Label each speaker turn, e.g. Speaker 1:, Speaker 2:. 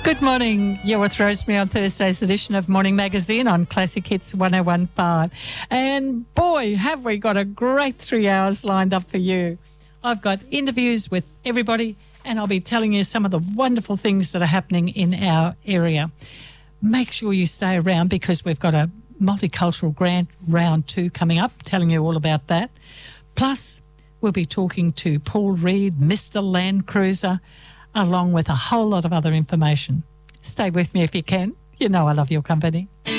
Speaker 1: Good morning. You're with Rosemary on Thursday's edition of Morning Magazine on Classic Hits 1015. And boy, have we got a great 3 hours lined up for you. I've got interviews with everybody and I'll be telling you some of the wonderful things that are happening in our area. Make sure you stay around because we've got a multicultural grant round 2 coming up, telling you all about that. Plus, we'll be talking to Paul Reed, Mr. Land Cruiser, along with a whole lot of other information. Stay with me if you can. You know I love your company.